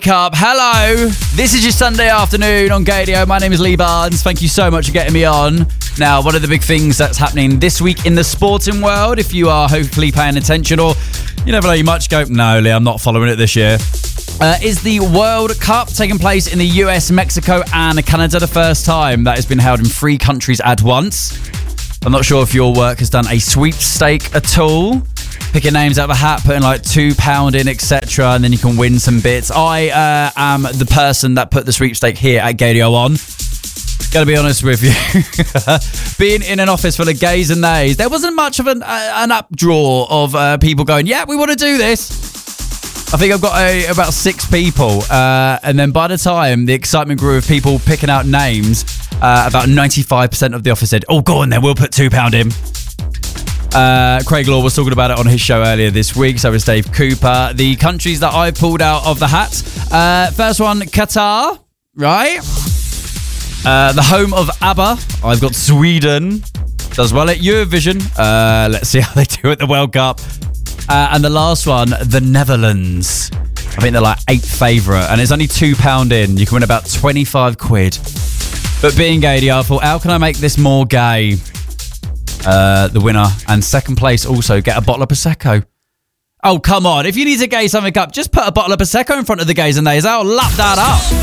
Up. Hello, this is your Sunday afternoon on Gadio. My name is Lee Barnes. Thank you so much for getting me on. Now, one of the big things that's happening this week in the sporting world, if you are hopefully paying attention, or you never know, you might go, no, Lee, I'm not following it this year, is the World Cup taking place in the US, Mexico and Canada. The first time that has been held in 3 countries at once. I'm not sure if your work has done a sweepstake at all. Picking names out of a hat, putting like £2 in, etc., and then you can win some bits. I am the person that put the sweepstake here at Gadio on. Gotta be honest with you. Being in an office full of gays and nays, there wasn't much of an updraw of people going, yeah, we want to do this. I think I've got about 6 people. And then by the time the excitement grew of people picking out names, about 95% of the office said, oh, go on then, we'll put £2 in. Craig Law was talking about it on his show earlier this week. So was Dave Cooper. The countries that I pulled out of the hat. First one, Qatar, right? The home of ABBA. I've got Sweden. Does well at Eurovision. Let's see how they do at the World Cup. And the last one, the Netherlands. I think they're like 8th favourite. And it's only £2 in. You can win about 25 quid. But being gay, I thought, how can I make this more gay? The winner and second place also get a bottle of Prosecco. Oh, come on. If you need to gay something up, just put a bottle of Prosecco in front of the gays and nays. I'll lap that up.